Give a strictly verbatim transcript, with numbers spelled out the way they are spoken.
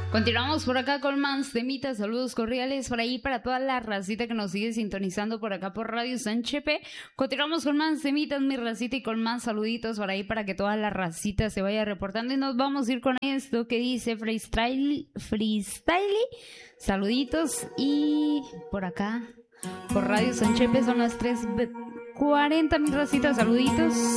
Continuamos por acá con más temitas, saludos cordiales por ahí para toda la racita que nos sigue sintonizando por acá por Radio San Chepe. Continuamos con más temitas, mi racita, y con más saluditos por ahí para que toda la racita se vaya reportando, y nos vamos a ir con esto que dice Freestyle, Freestyle, saluditos, y por acá por Radio San Chepe son las tres cuarenta, mi racita, saluditos.